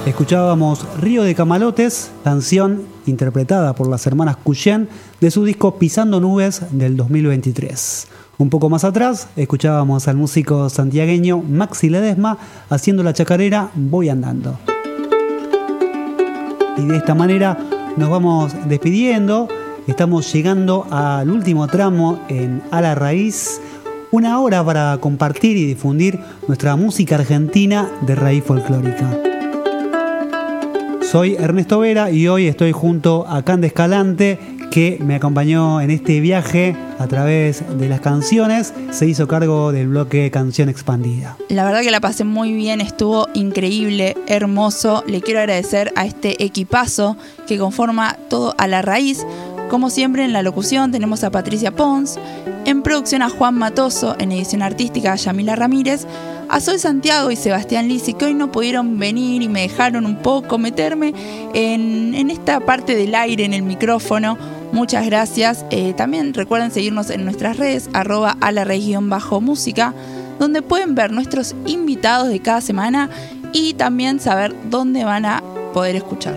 Escuchábamos Río de Camalotes, canción interpretada por las hermanas Cuyén de su disco Pisando Nubes del 2023. Un poco más atrás escuchábamos al músico santiagueño Maxi Ledesma haciendo la chacarera Voy Andando. Y de esta manera nos vamos despidiendo. Estamos llegando al último tramo en A la Raíz. Una hora para compartir y difundir nuestra música argentina de raíz folclórica. Soy Ernesto Vera y hoy estoy junto a Cande Escalante, que me acompañó en este viaje a través de las canciones. Se hizo cargo del bloque Canción Expandida. La verdad que la pasé muy bien, estuvo increíble, hermoso. Le quiero agradecer a este equipazo que conforma todo A la Raíz. Como siempre, en la locución tenemos a Patricia Pons, en producción a Juan Matoso, en edición artística a Yamila Ramírez, a Sol Santiago y Sebastián Lisi, que hoy no pudieron venir y me dejaron un poco meterme en esta parte del aire, en el micrófono. Muchas gracias. También recuerden seguirnos en nuestras redes, @alarraíz_música, donde pueden ver nuestros invitados de cada semana y también saber dónde van a poder escuchar.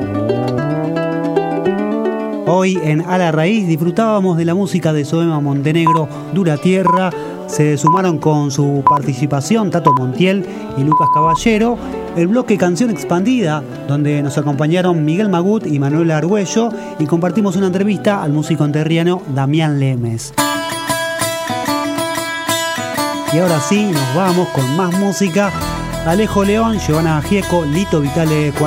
Hoy en A la Raíz disfrutábamos de la música de Soema Montenegro, Dura Tierra. Se sumaron con su participación Tato Montiel y Lucas Caballero. El bloque Canción Expandida, donde nos acompañaron Miguel Magut y Manuela Argüello, y compartimos una entrevista al músico enterriano Damián Lemes. Y ahora sí, nos vamos con más música. Alejo León, Giovanna Gieco, Lito Vitale